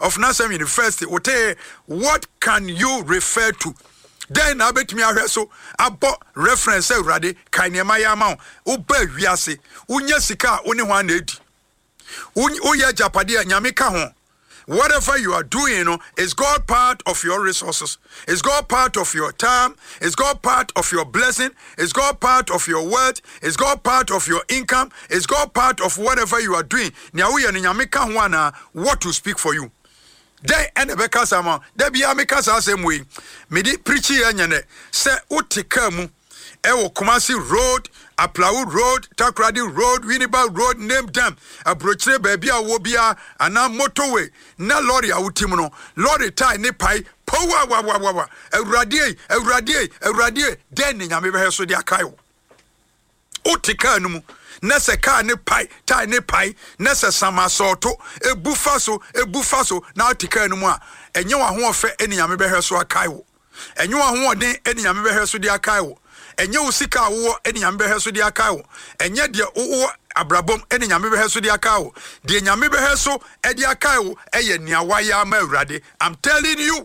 of Nassau University, what can you refer to? Then I bet me so about reference ready Kanyamaya Mount, Ube Viasi, Unyasika, only 180. Unya Japadia Nyamika hon. Whatever you are doing, is God part of your resources? Is God part of your time? Is God part of your blessing? Is God part of your wealth? Is God part of your income? Is God part of whatever you are doing? What to speak for you? They and the Bekasama, they be Amikasa same way. Medi preachy anyane, se utikamu, Ewo Kumasi Road, Aplau Road, Takradi Road, Winneba Road, name them. A broche babia wobia, and now motorway. Na lorry autimono, lorry tie ne pai, powa wa, a radie, then in Yamiba so dia kayo. Utikanumu. Nese ka ne pai, tai ne pai, nese sama soto, e bufaso, na tika no mu a, enye wa ho ofe eni nyame behwe so akai wo. Enye wa ho oden eni nyame behwe so di akai wo. Enye usika wo eni nyame behwe so di akai wo. Enye de wo abrabom eni nyame behwe so di akai wo. De nyame behwe so e di akai wo eye nia waya ma awurade. I'm telling you.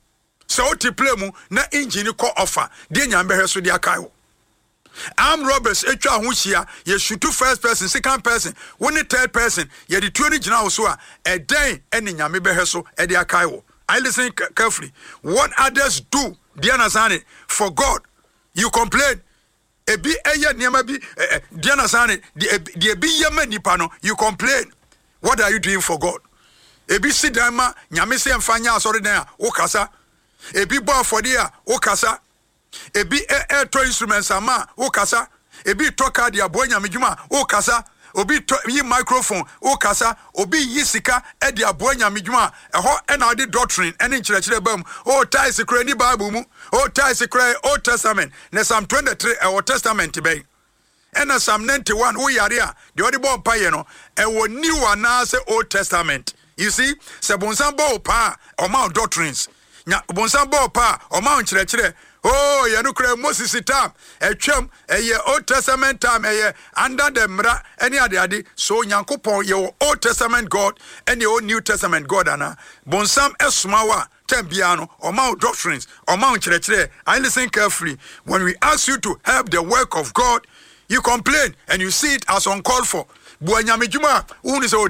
So tiple mu na engine ko offer, de nyame behwe so di akai wo. Armed robbers, etwa hushia, ye shoot first person, second person, one third person, ye the 20 general so a day any nyame beheso, edi akaiwo. I listen carefully. What others do, Diana Sane, for God, you complain. Ebi eye niama bi Diana Sane, the ebi yema nipano, you complain. What are you doing for God? Ebi sidama, nyame se mfanya asori na okasa. Ebi bo afodia okasa. Ebi to instruments ama o kasa ebi to card ya bonya medjuma o kasa obi to yi microphone o kasa obi yi sika e dia bonya medjuma eho e na de doctrine ene nkyerɛkyerɛ bam o tie secret ni bible mu o tie secret Old Testament na Psalm 23 e Old Testament be ena Psalm 91 o yare a de odi bo pa ye no e wo new ana se Old Testament. You see se bonsan bo pa o ma doctrines nya bonsan bo pa o ma nkyerɛkyerɛ. Oh, Yanukre Moses time, a chum, Old Testament time, under the mra, any other, so Yankupo, your Old Testament God, and your New Testament God, Anna, Bonsam Esmawa, Tembiano, or Mount Doctrines, or Mount Church. I listen carefully. When we ask you to help the work of God, you complain and you see it as uncalled for. Buanyamijuma, uni so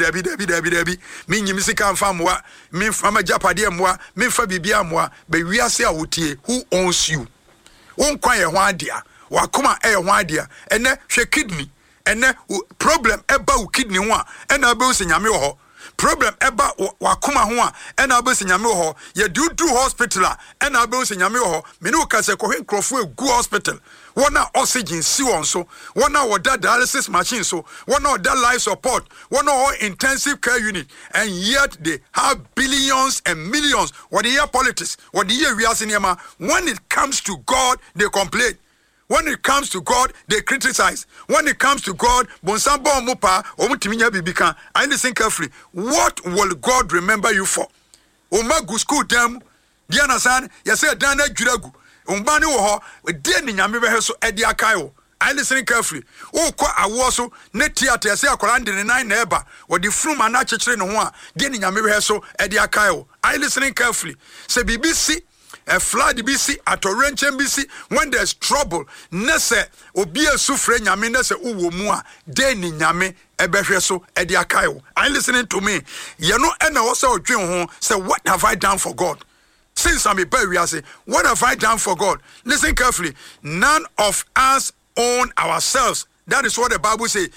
Debbie, mean Yimsika famwa, mean Fama Japadia moi, mean Fabibia moi, but we are say who owns you. Won't quite one dear, Wakuma air one dear, and then she kidney, and then problem about kidney one, and I boast in Yamiho. Problem about Wakuma Hua, and I boast in Yamiho, ye do hospital, and I boast in Yamiho, Minuka se Cohen Crawford, good hospital. One oxygen so one that dialysis machine so one that life support one intensive care unit, and yet they have billions and millions. What the year politics, what the year we are seeing, when it comes to God they complain, when it comes to God they criticize, when it comes to God bonsambo mupa omutiminya bibika. I listen carefully. What will God remember you for? Omagu school them Diana san yase dana juragu umbani wo de ni nyame be so edi akayo. I listen carefully. O kwa awo so ne theater yase akola de ne nan na eba wo de frum ana chekere ne ho a de ni nyame be so edi akayo. I listen carefully. Say BBC a flood BC at Orange BC when there's trouble nese obi asufre nyame nese uwo mu a de ni nyame ebehwe so edi akayo. I listening to me. You know ena wo say odwen ho say what have I done for God? Since I'm a boy, we are saying, what have I done for God? Listen carefully. None of us own ourselves. That is what the Bible says.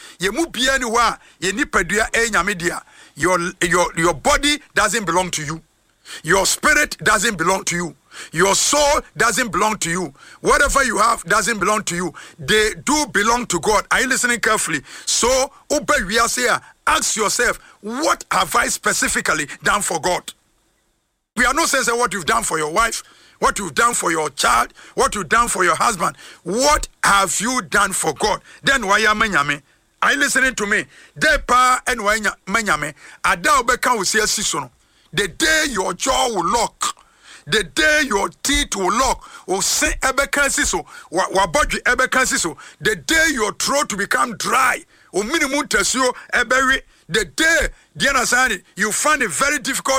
Your body doesn't belong to you. Your spirit doesn't belong to you. Your soul doesn't belong to you. Whatever you have doesn't belong to you. They do belong to God. Are you listening carefully? So, ask yourself, what have I specifically done for God? We are not saying what you've done for your wife, what you've done for your child, what you've done for your husband. What have you done for God? Then why are you are you listening to me? De pa and why menyame ada obeka wo sia siso. The day your jaw will lock, the day your teeth will lock, or say ebeka siso, wa body ebeka siso. The day your throat will become dry, or minimum tesio eberi. The day, you find it very difficult